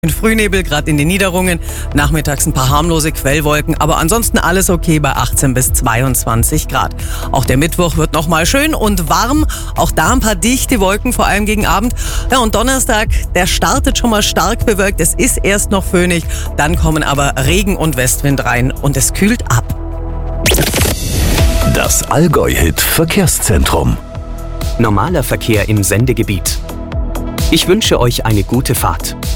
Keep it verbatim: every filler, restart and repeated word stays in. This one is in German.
Frühnebel, gerade in den Niederungen. Nachmittags ein paar harmlose Quellwolken, aber ansonsten alles okay bei achtzehn bis zweiundzwanzig Grad. Auch der Mittwoch wird nochmal schön und warm. Auch da ein paar dichte Wolken, vor allem gegen Abend. Ja, und Donnerstag, der startet schon mal stark bewölkt. Es ist erst noch föhnig, dann kommen aber Regen und Westwind rein und es kühlt ab. Das Allgäu-Hit Verkehrszentrum. Normaler Verkehr im Sendegebiet. Ich wünsche euch eine gute Fahrt.